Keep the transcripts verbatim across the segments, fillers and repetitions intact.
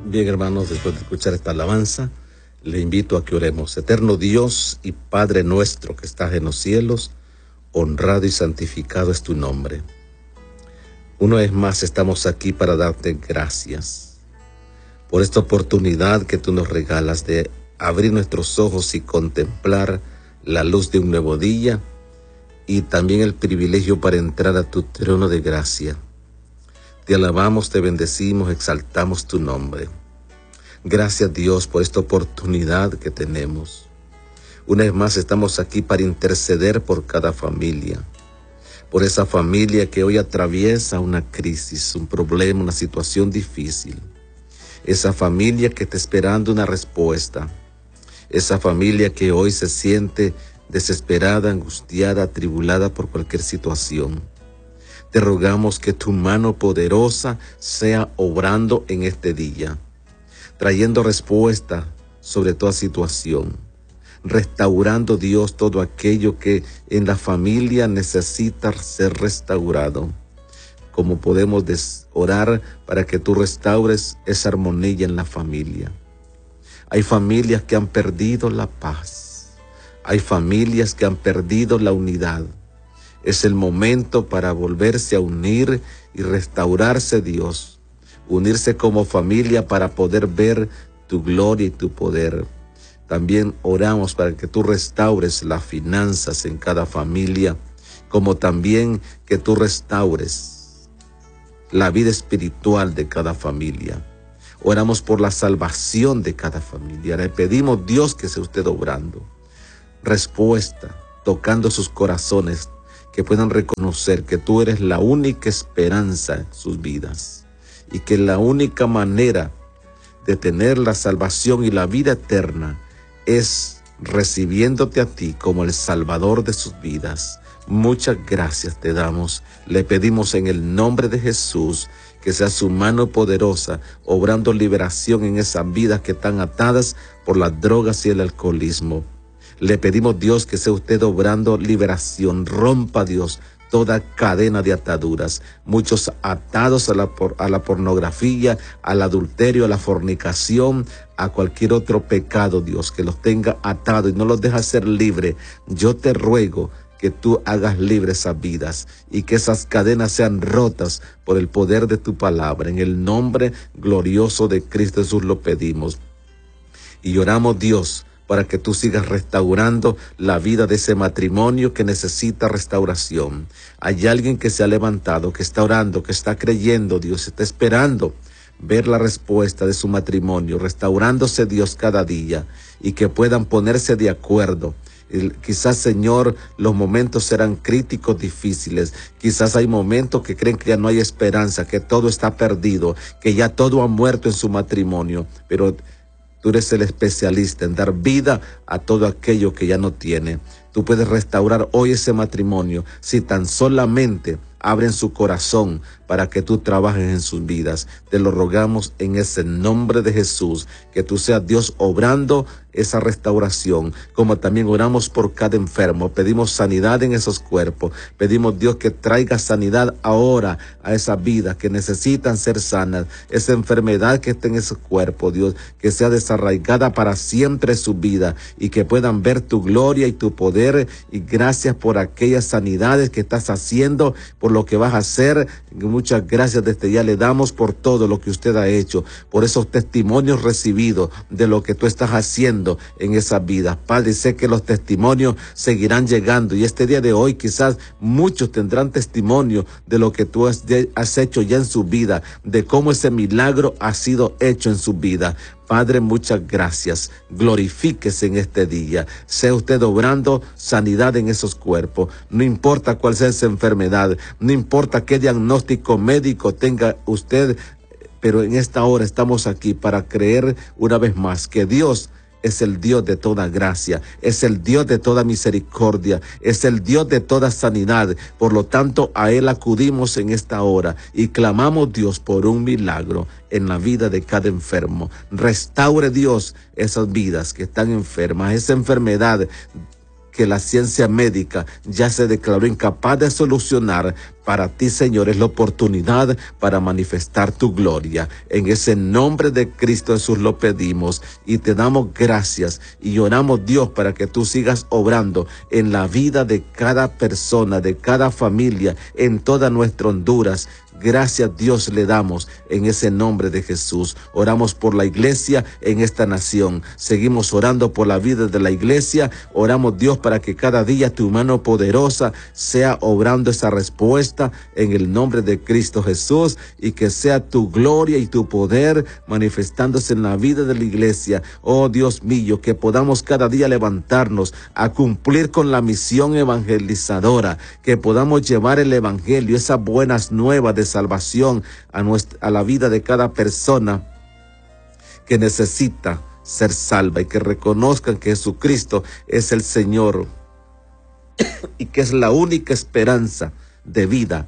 Bien, hermanos, después de escuchar esta alabanza, le invito a que oremos. Eterno Dios y Padre nuestro que estás en los cielos, honrado y santificado es tu nombre. Una vez más estamos aquí para darte gracias por esta oportunidad que tú nos regalas de abrir nuestros ojos y contemplar la luz de un nuevo día y también el privilegio para entrar a tu trono de gracia. Te alabamos, te bendecimos, exaltamos tu nombre. Gracias, Dios, por esta oportunidad que tenemos. Una vez más estamos aquí para interceder por cada familia, por esa familia que hoy atraviesa una crisis, un problema, una situación difícil. Esa familia que está esperando una respuesta. Esa familia que hoy se siente desesperada, angustiada, atribulada por cualquier situación. Te rogamos que tu mano poderosa sea obrando en este día, trayendo respuesta sobre toda situación, restaurando, Dios, todo aquello que en la familia necesita ser restaurado. Como podemos orar para que tú restaures esa armonía en la familia. Hay familias que han perdido la paz. Hay familias que han perdido la unidad. Es el momento para volverse a unir y restaurarse, Dios. Unirse como familia para poder ver tu gloria y tu poder. También oramos para que tú restaures las finanzas en cada familia, como también que tú restaures la vida espiritual de cada familia. Oramos por la salvación de cada familia. Le pedimos, Dios, que sea usted obrando. Respuesta, tocando sus corazones, que puedan reconocer que tú eres la única esperanza en sus vidas y que la única manera de tener la salvación y la vida eterna es recibiéndote a ti como el Salvador de sus vidas. Muchas gracias te damos. Le pedimos en el nombre de Jesús que sea su mano poderosa obrando liberación en esas vidas que están atadas por las drogas y el alcoholismo. Le pedimos, Dios, que sea usted obrando liberación. Rompa, Dios, toda cadena de ataduras. Muchos atados a la, por, a la pornografía, al adulterio, a la fornicación, a cualquier otro pecado, Dios, que los tenga atados y no los deja ser libres. Yo te ruego que tú hagas libres esas vidas y que esas cadenas sean rotas por el poder de tu palabra. En el nombre glorioso de Cristo Jesús lo pedimos. Y oramos, Dios, para que tú sigas restaurando la vida de ese matrimonio que necesita restauración. Hay alguien que se ha levantado, que está orando, que está creyendo, Dios, está esperando ver la respuesta de su matrimonio, restaurándose, Dios, cada día, y que puedan ponerse de acuerdo. El, quizás, Señor, los momentos serán críticos, difíciles. Quizás hay momentos que creen que ya no hay esperanza, que todo está perdido, que ya todo ha muerto en su matrimonio, pero tú eres el especialista en dar vida a todo aquello que ya no tiene. Tú puedes restaurar hoy ese matrimonio si tan solamente abren su corazón para que tú trabajes en sus vidas. Te lo rogamos en ese nombre de Jesús, que tú seas, Dios, obrando esa restauración, como también oramos por cada enfermo. Pedimos sanidad en esos cuerpos. Pedimos, Dios, que traiga sanidad ahora a esas vidas que necesitan ser sanas. Esa enfermedad que está en ese cuerpo, Dios, que sea desarraigada para siempre en su vida y que puedan ver tu gloria y tu poder. Y gracias por aquellas sanidades que estás haciendo, por lo que vas a hacer. Muchas gracias desde ya le damos por todo lo que usted ha hecho, por esos testimonios recibidos de lo que tú estás haciendo en esas vidas. Padre, sé que los testimonios seguirán llegando y este día de hoy quizás muchos tendrán testimonio de lo que tú has, de, has hecho ya en su vida, de cómo ese milagro ha sido hecho en su vida. Padre, muchas gracias. Glorifíquese en este día. Sea usted obrando sanidad en esos cuerpos. No importa cuál sea esa enfermedad, no importa qué diagnóstico médico tenga usted, pero en esta hora estamos aquí para creer una vez más que Dios es el Dios de toda gracia, es el Dios de toda misericordia, es el Dios de toda sanidad. Por lo tanto, a Él acudimos en esta hora y clamamos, Dios, por un milagro en la vida de cada enfermo. Restaure, Dios, esas vidas que están enfermas, esa enfermedad que la ciencia médica ya se declaró incapaz de solucionar, para ti, Señor, es la oportunidad para manifestar tu gloria. En ese nombre de Cristo Jesús lo pedimos y te damos gracias y oramos, Dios, para que tú sigas obrando en la vida de cada persona, de cada familia, en toda nuestra Honduras. Gracias, Dios, le damos en ese nombre de Jesús. Oramos por la iglesia en esta nación. Seguimos orando por la vida de la iglesia. Oramos, Dios, para que cada día tu mano poderosa sea obrando esa respuesta en el nombre de Cristo Jesús, y que sea tu gloria y tu poder manifestándose en la vida de la iglesia. Oh Dios mío, que podamos cada día levantarnos a cumplir con la misión evangelizadora, que podamos llevar el evangelio, esas buenas nuevas de salvación a, nuestra, a la vida de cada persona que necesita ser salva, y que reconozcan que Jesucristo es el Señor y que es la única esperanza de vida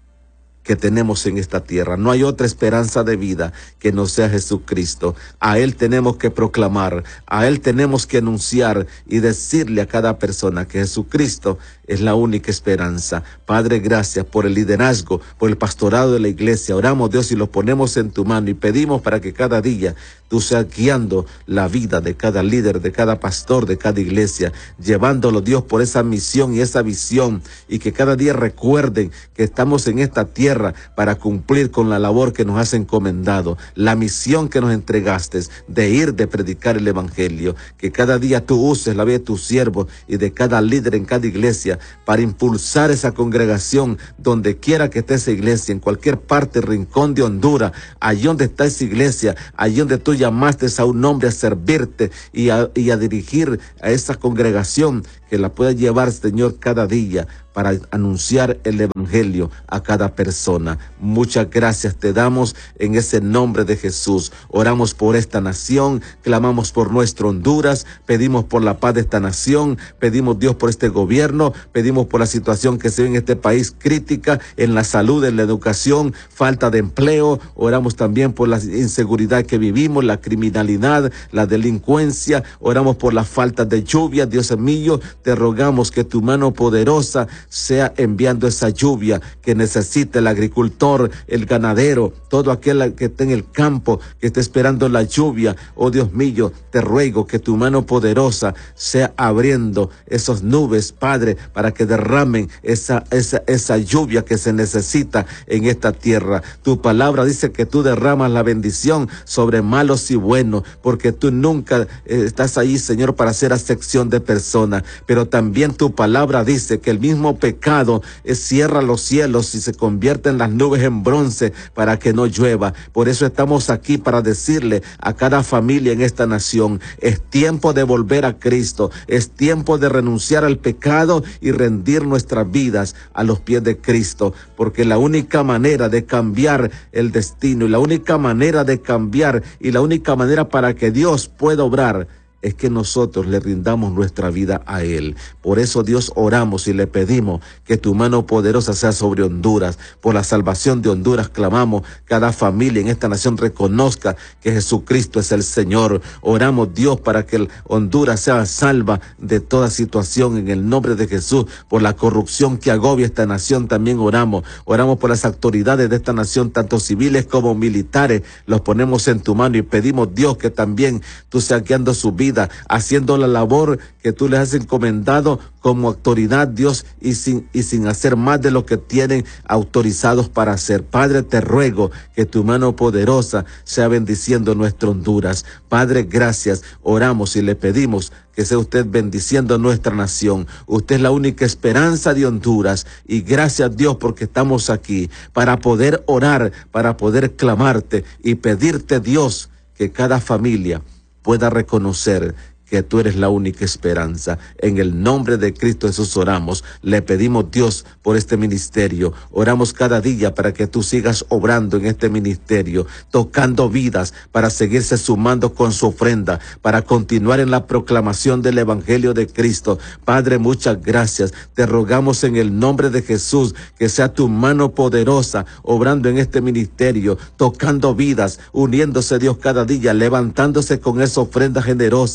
que tenemos en esta tierra. No hay otra esperanza de vida que no sea Jesucristo. A Él tenemos que proclamar, a Él tenemos que anunciar y decirle a cada persona que Jesucristo es la única esperanza. Padre, gracias por el liderazgo, por el pastorado de la iglesia. Oramos, Dios, y lo ponemos en tu mano y pedimos para que cada día tú seas guiando la vida de cada líder, de cada pastor, de cada iglesia, llevándolo, Dios, por esa misión y esa visión, y que cada día recuerden que estamos en esta tierra para cumplir con la labor que nos has encomendado, la misión que nos entregaste de ir, de predicar el evangelio. Que cada día tú uses la vida de tus siervos y de cada líder en cada iglesia para impulsar esa congregación donde quiera que esté esa iglesia, en cualquier parte, rincón de Honduras, allí donde está esa iglesia, allí donde tú llamaste a un hombre a servirte y a, y a dirigir a esa congregación, que la pueda llevar, Señor, cada día para anunciar el evangelio a cada persona. Muchas gracias te damos en ese nombre de Jesús. Oramos por esta nación, clamamos por nuestro Honduras, pedimos por la paz de esta nación, pedimos, Dios, por este gobierno, pedimos por la situación que se ve en este país crítica, en la salud, en la educación, falta de empleo. Oramos también por la inseguridad que vivimos, la criminalidad, la delincuencia. Oramos por la falta de lluvia. Dios mío, te rogamos que tu mano poderosa sea enviando esa lluvia que necesita el agricultor, el ganadero, todo aquel que esté en el campo, que esté esperando la lluvia. Oh Dios mío, te ruego que tu mano poderosa sea abriendo esas nubes, Padre, para que derramen esa, esa, esa lluvia que se necesita en esta tierra. Tu palabra dice que tú derramas la bendición sobre malos y buenos, porque tú nunca eh, estás ahí, Señor, para hacer acepción de personas. Pero también tu palabra dice que el mismo pecado es, cierra los cielos y se convierte en las nubes en bronce para que no llueva. Por eso estamos aquí, para decirle a cada familia en esta nación: es tiempo de volver a Cristo, es tiempo de renunciar al pecado y rendir nuestras vidas a los pies de Cristo, porque la única manera de cambiar el destino, y la única manera de cambiar, y la única manera para que Dios pueda obrar, es que nosotros le rindamos nuestra vida a Él. Por eso, Dios, oramos y le pedimos que tu mano poderosa sea sobre Honduras. Por la salvación de Honduras clamamos, cada familia en esta nación reconozca que Jesucristo es el Señor. Oramos, Dios, para que Honduras sea salva de toda situación en el nombre de Jesús. Por la corrupción que agobia esta nación también oramos. Oramos por las autoridades de esta nación, tanto civiles como militares. Los ponemos en tu mano y pedimos, Dios, que también tú seas guiando su vida, haciendo la labor que tú les has encomendado como autoridad, Dios, y sin, y sin hacer más de lo que tienen autorizados para hacer. Padre, te ruego que tu mano poderosa sea bendiciendo nuestra Honduras. Padre, gracias. Oramos y le pedimos que sea usted bendiciendo nuestra nación. Usted es la única esperanza de Honduras, y gracias, Dios, porque estamos aquí para poder orar, para poder clamarte y pedirte, Dios, que cada familia pueda reconocer que tú eres la única esperanza. En el nombre de Cristo Jesús oramos. Le pedimos, Dios, por este ministerio. Oramos cada día para que tú sigas obrando en este ministerio, tocando vidas, para seguirse sumando con su ofrenda, para continuar en la proclamación del Evangelio de Cristo. Padre, muchas gracias. Te rogamos en el nombre de Jesús que sea tu mano poderosa obrando en este ministerio, tocando vidas, uniéndose, Dios, cada día, levantándose con esa ofrenda generosa.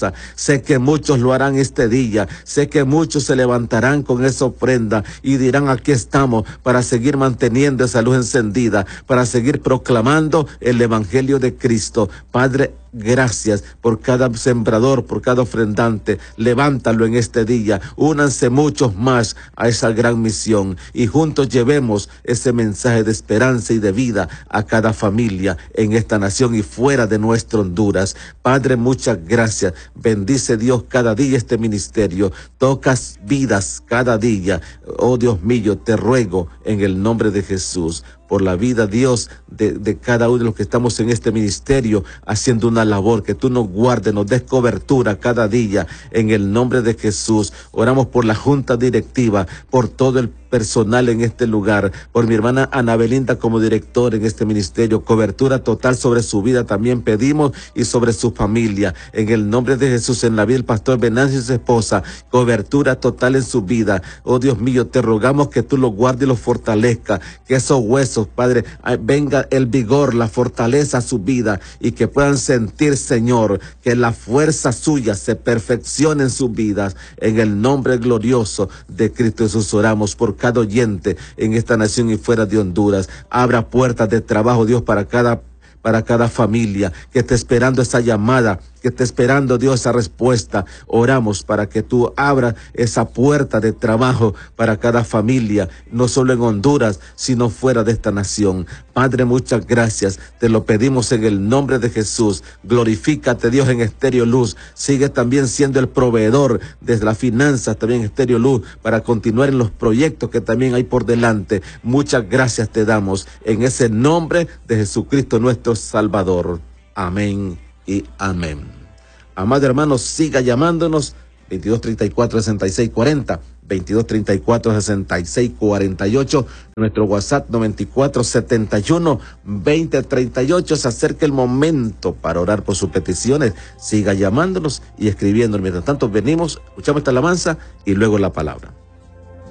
Sé que muchos lo harán este día. Sé que muchos se levantarán con esa ofrenda y dirán, aquí estamos para seguir manteniendo esa luz encendida, para seguir proclamando el evangelio de Cristo. Padre, gracias por cada sembrador, por cada ofrendante. Levántalo en este día. Únanse muchos más a esa gran misión y juntos llevemos ese mensaje de esperanza y de vida a cada familia en esta nación y fuera de nuestro Honduras. Padre, muchas gracias. Bendice Dios cada día este ministerio. Tocas vidas cada día. Oh Dios mío, te ruego en el nombre de Jesús por la vida, Dios, de, de cada uno de los que estamos en este ministerio haciendo una labor, que tú nos guardes, nos des cobertura cada día en el nombre de Jesús. Oramos por la junta directiva, por todo el personal en este lugar, por mi hermana Ana Belinda como directora en este ministerio, cobertura total sobre su vida también pedimos y sobre su familia, en el nombre de Jesús, en la vida del pastor Venancio y su esposa, cobertura total en su vida. Oh Dios mío, te rogamos que tú los guardes y los fortalezcas, que esos huesos, Padre, venga el vigor, la fortaleza a su vida y que puedan sentir, Señor, que la fuerza suya se perfeccione en sus vidas, en el nombre glorioso de Cristo Jesús. Oramos por cada oyente en esta nación y fuera de Honduras. Abra puertas de trabajo, Dios, para cada para cada familia que esté esperando esa llamada, que esté esperando, Dios, esa respuesta. Oramos para que tú abras esa puerta de trabajo para cada familia, no solo en Honduras, sino fuera de esta nación. Padre, muchas gracias. Te lo pedimos en el nombre de Jesús. Glorifícate, Dios, en Estéreo Luz. Sigue también siendo el proveedor desde las finanzas, también Estéreo Luz, para continuar en los proyectos que también hay por delante. Muchas gracias te damos en ese nombre de Jesucristo nuestro Salvador. Amén y amén. Amado hermano, siga llamándonos veintidós treinta y cuatro, sesenta y seis cuarenta, veintidós treinta y cuatro, sesenta y seis cuarenta y ocho, nuestro WhatsApp noventa y cuatro, setenta y uno, veinte treinta y ocho. Se acerca el momento para orar por sus peticiones. Siga llamándonos y escribiéndonos. Mientras tanto, venimos, escuchamos esta alabanza y luego la palabra.